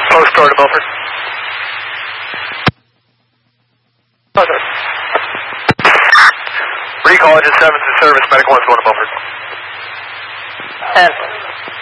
Post door to Milford. Okay. Recall engine 7's in service, medical 1's going to Milford. 10.